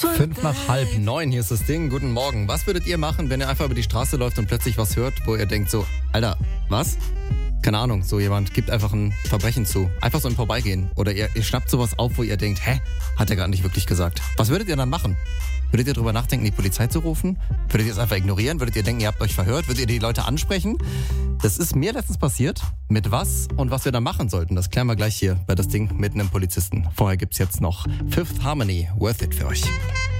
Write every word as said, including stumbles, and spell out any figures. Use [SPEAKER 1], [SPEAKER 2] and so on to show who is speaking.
[SPEAKER 1] Fünf nach halb neun, hier ist das Ding. Guten Morgen. Was würdet ihr machen, wenn ihr einfach über die Straße läuft und plötzlich was hört, wo ihr denkt so, Alter, was? Keine Ahnung, so jemand gibt einfach ein Verbrechen zu. Einfach so im Vorbeigehen. Oder ihr, ihr schnappt sowas auf, wo ihr denkt, hä? Hat er gar nicht wirklich gesagt. Was würdet ihr dann machen? Würdet ihr darüber nachdenken, die Polizei zu rufen? Würdet ihr es einfach ignorieren? Würdet ihr denken, ihr habt euch verhört? Würdet ihr die Leute ansprechen? Das ist mir letztens passiert. Mit was und was wir da machen sollten, das klären wir gleich hier bei das Ding mit einem Polizisten. Vorher gibt's jetzt noch Fifth Harmony, Worth It für euch.